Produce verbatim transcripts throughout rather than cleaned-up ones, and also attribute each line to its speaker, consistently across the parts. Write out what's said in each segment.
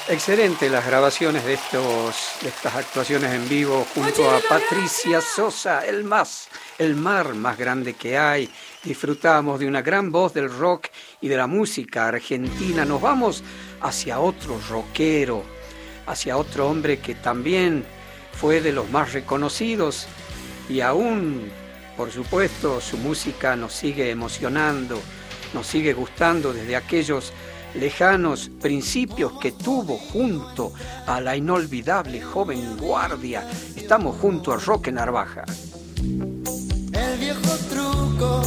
Speaker 1: Excelente las grabaciones de, estos, de estas actuaciones en vivo junto a Patricia Sosa, el más, el mar más grande que hay. Disfrutamos de una gran voz del rock y de la música argentina. Nos vamos hacia otro rockero, hacia otro hombre que también fue de los más reconocidos y aún, por supuesto, su música nos sigue emocionando, nos sigue gustando desde aquellos lejanos principios que tuvo junto a la inolvidable joven guardia. Estamos junto a Roque Narvaja.
Speaker 2: El viejo truco,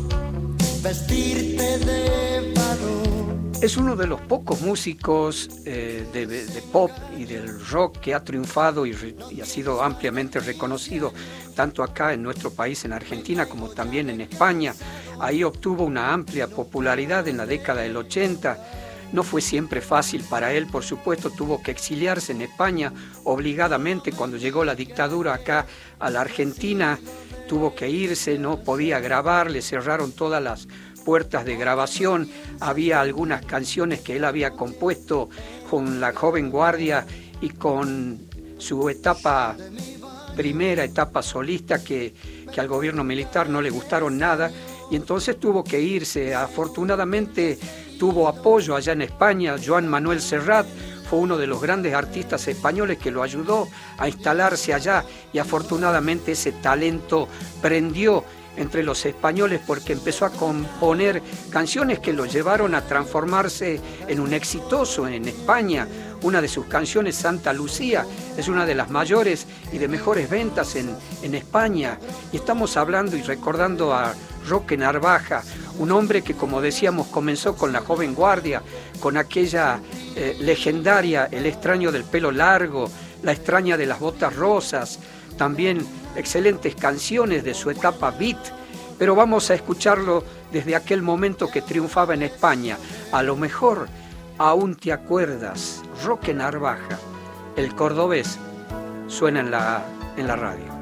Speaker 2: vestirte de varón.
Speaker 1: Es uno de los pocos músicos eh, de, de pop y del rock que ha triunfado y, re, y ha sido ampliamente reconocido tanto acá en nuestro país, en Argentina, como también en España. Ahí obtuvo una amplia popularidad en la década del ochenta. No fue siempre fácil para él, por supuesto, tuvo que exiliarse en España obligadamente cuando llegó la dictadura acá a la Argentina. Tuvo que irse, no podía grabar, le cerraron todas las puertas de grabación. Había algunas canciones que él había compuesto con la joven guardia y con su etapa, primera etapa solista que, que al gobierno militar no le gustaron nada y entonces tuvo que irse. Afortunadamente tuvo apoyo allá en España. Joan Manuel Serrat fue uno de los grandes artistas españoles que lo ayudó a instalarse allá y afortunadamente ese talento prendió entre los españoles porque empezó a componer canciones que lo llevaron a transformarse en un exitoso en España. Una de sus canciones, Santa Lucía, es una de las mayores y de mejores ventas en, en España. Y estamos hablando y recordando a Roque Narvaja, un hombre que, como decíamos, comenzó con la joven guardia, con aquella eh, legendaria El extraño del pelo largo, La extraña de las botas rosas, también excelentes canciones de su etapa beat, pero vamos a escucharlo desde aquel momento que triunfaba en España. A lo mejor aún te acuerdas, Roque Narvaja, el cordobés, suena en la, en la radio.